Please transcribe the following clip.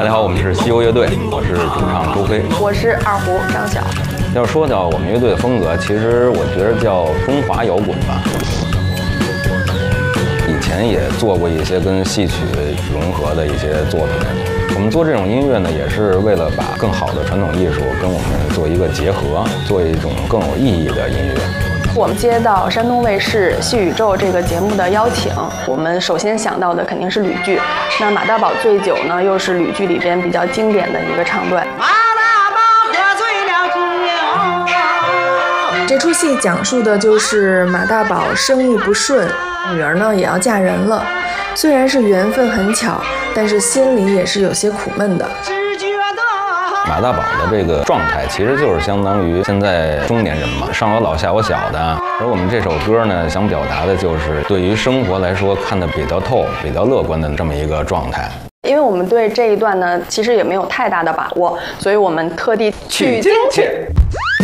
家好，我们是西游乐队，我是主唱周飞， 我是二胡张晓。 要说到我们乐队的风格，其实我觉得叫风华摇滚吧。以前也做过一些跟戏曲融合的一些作品。我们做这种音乐呢，也是为了把更好的传统艺术跟我们做一个结合，做一种更有意义的音乐。 我们接到山东卫视《戏宇宙》这个节目的邀请，我们首先想到的肯定是吕剧。那马大宝醉酒呢，又是吕剧里边比较经典的一个唱段。 马大宝喝醉了酒。 这出戏讲述的就是马大宝生意不顺，女儿呢也要嫁人了。虽然是缘分很巧，但是心里也是有些苦闷的。 马大宝的这个状态，其实就是相当于现在中年人嘛，上有老下有小的。而我们这首歌呢，想表达的就是对于生活来说看得比较透、比较乐观的这么一个状态。 因为我们对这一段呢，其实也没有太大的把握，所以我们特地取经去。